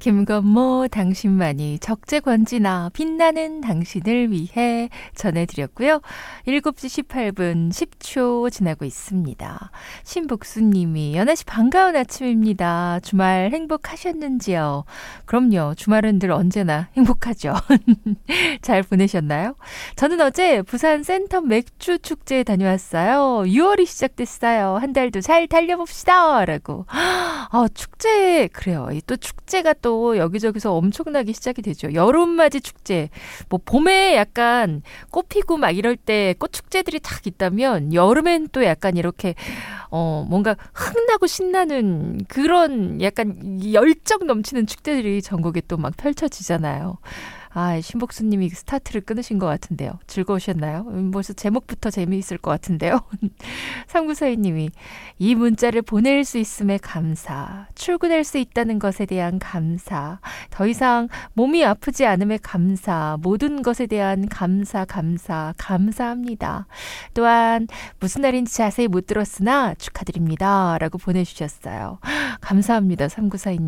김건모 당신만이 적재권지나 빛나는 당신을 위해 전해드렸고요. 7시 18분 10초 지나고 있습니다. 신복수님이 연아씨 반가운 아침입니다. 주말 행복하셨는지요? 그럼요. 주말은 늘 언제나 행복하죠. 잘 보내셨나요? 저는 어제 부산 센텀 맥주 축제에 다녀왔어요. 6월이 시작됐어요. 한 달도 잘 달려봅시다. 라고. 축제, 그래요. 또 축제가 또 여기저기서 엄청나게 시작이 되죠. 여름맞이 축제. 뭐 봄에 약간 꽃 피고 막 이럴 때 꽃 축제들이 딱 있다면 여름엔 또 약간 이렇게 뭔가 흥나고 신나는 그런 약간 열정 넘치는 축제들이 전국에 또 막 펼쳐지잖아요. 신복수님이 스타트를 끊으신 것 같은데요. 즐거우셨나요? 벌써 제목부터 재미있을 것 같은데요. 3942님이 이 문자를 보낼 수 있음에 감사. 출근할 수 있다는 것에 대한 감사. 더 이상 몸이 아프지 않음에 감사. 모든 것에 대한 감사합니다. 또한 무슨 날인지 자세히 못 들었으나 축하드립니다. 라고 보내주셨어요. 감사합니다. 3942님.